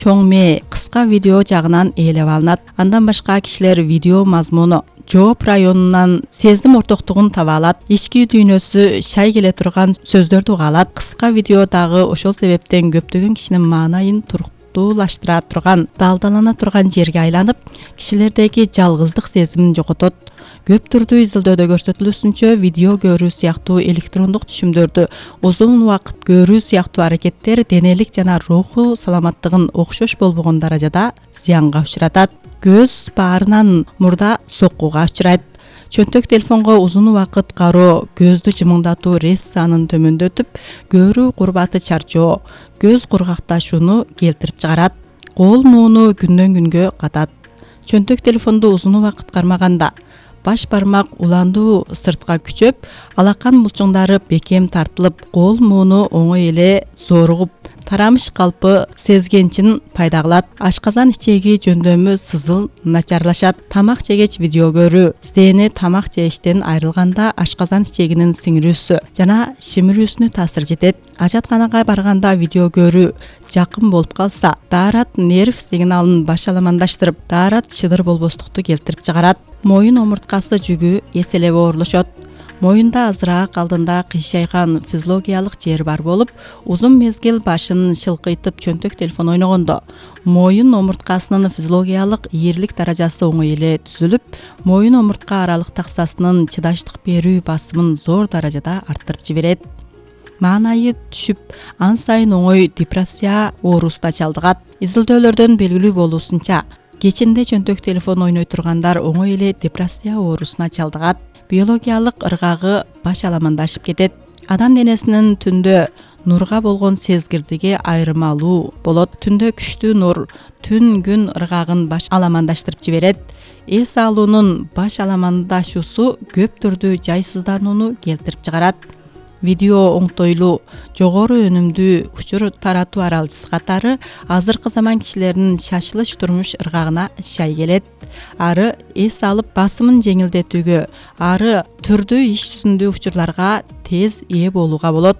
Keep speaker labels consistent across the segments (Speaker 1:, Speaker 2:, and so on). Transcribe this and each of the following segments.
Speaker 1: чоң мээ кыска видео жагынан ээлеп алынат. Андан башка кишилер видео мазмуну жооп районунан сезим ортоктугун таба алат. Ички дүйнөсү шай келе турган сөздөрдү уга алат. Кыска видео дагы ошол себептен көптөгөн кишинин маанайын туруктуулаштыра турган, далдалана турган жерге айланып, кишилердеги жалгыздык сезимин жоготот. Көп түрдүү изилдөөдө көрсөтүлүшүнчө, видео көрүү сыяктуу электрондук түшүмдөрдү узун убакыт көрүү сыяктуу аракеттер денелик жана руху саламаттыгын окшош болбогон даражада зыянга учуратат. Көз баарынан мурда соккуга учурайт. Чөнтөк телефонго узун убакыт кароо көздү жымыңдатуу рез санын төмөндөтүп, көрүү курбаты чарчоо, көз кургакташууну келтирип чыгарат. Кол мууну күндөн күнгө катат. Чөнтөк телефонду узун убакыт кармаганда баш бармак уландуу сыртка күчөп, алакан булчуңдары бекем тартылып, кол мууну оңой эле зоругуп, тарамыш калпы сезгенчин пайда кылат. Ашказан ичеги жөндөмү сызыл начарлашат. Тамак жегеч видео көрүү зээни тамак жештен айрылганда ашказан ичегинин сиңирүүсү жана шимирүүсүнө таасир жетет. Ажатканага барганда видео көрүү жакын болуп калса, даарат нерв сигналын баш аламандаштырып, даарат чыдыр болбостукту келтирип чыгарат. Моюн омурткасы жүгү эселеп оорлошот. Моюнда азыраак алдында кыйшайган физиологиялык жер бар болуп, узун мезгил башын шылкыйтып чөнтөк телефон ойногондо моюн омурткасынын физиологиялык ийирлик даражасы оңой эле түзүлүп, моюн омуртка аралык таксасынын чыдаштык берүү басымын зор даражада арттырып жиберет. Маанайы түшүп, ан сайын оңой депрессия оорусуна чалдыгат. Изилдөөлөрдөн белгилүү болуусунча, кечинде чөнтөк телефон ойной тургандар оңой эле депрессия оорусуна чалдыгат. Биологиялык ыргагы баш аламандашып кетет. Адам денесинин түндө нурга болгон сезгирдиги айырмалуу болот. Түндө күчтүү нур түн күн ыргагын баш аламандаштырып жиберет. Эс алуунун баш аламандашуусу көп түрдүү жайсызданууну келтирип чыгарат. Видео оңтойлуу, жогору өнүмдүү учур таратуу аралчысы катары азыркы заман кишилеринин шашылыш турмуш ыргагына шай келет. Ары эс алып басымын жеңилдетүүгө, ары түрдүү иш жүзүндүү учурларга тез ээ болууга болот.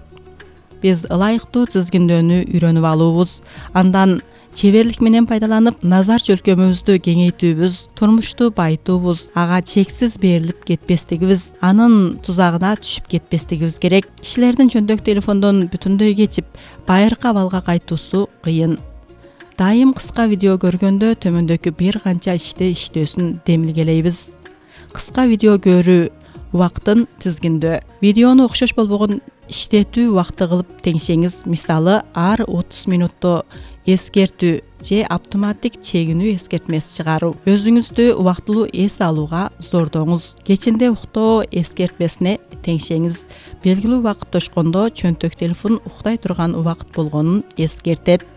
Speaker 1: Биз ылайыктуу тизгиндөөнү үйрөнүп алуубуз, андан чеберлик менен пайдаланып, назар чөлкөмүбүздү кеңейтүүбүз, турмушту байытуубуз, ага чексиз берилип кетпестигибиз, анын тузагына түшүп кетпестигибиз керек. Кишилердин чөнтөк телефондон бүтүндөй кечип, байыркы абалга кайтуусу кыйын. Дайым кыска видео көргөндө төмөндөгү бир канча ишти иштөөсүн демилгелейбиз. Кыска видео көрүү убактын тизгиндөө. Видеону окшош болбогон иштетүү убакты кылып теңшеңиз. Мисалы, ар 30 минутто эскертүү же автоматтик чегинүү эскертмеси чыгаруу. Өзүңүздү убактылуу эс алууга зордоңуз. Кечинде уктоо эскертмесине теңшеңиз. Белгилүү убакыт тошкондо чөнтөк телефон уктай турган убакыт болгонун эскертет.